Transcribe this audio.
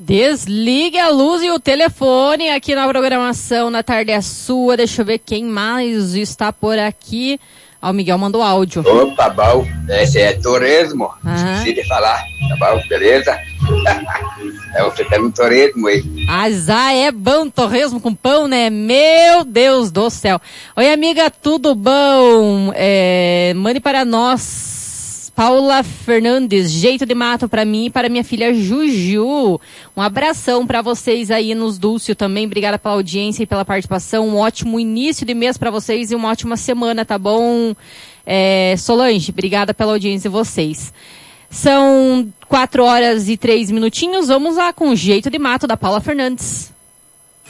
Desligue a luz e o telefone aqui na programação Na Tarde é Sua. Deixa eu ver quem mais está por aqui. O Miguel mandou áudio. Opa, bom. Esse é torresmo. Esqueci de falar. Tá bom, beleza? Você tá no torresmo aí. É bom torresmo com pão, né? Meu Deus do céu. Oi, amiga, tudo bom? Mande para nós. Paula Fernandes, jeito de mato para mim e para minha filha Juju. Um abração para vocês aí nos Dúcio também. Obrigada pela audiência e pela participação. Um ótimo início de mês para vocês e uma ótima semana, tá bom? Solange, obrigada pela audiência de vocês. São 4 horas e 3 minutinhos. Vamos lá com o jeito de mato da Paula Fernandes.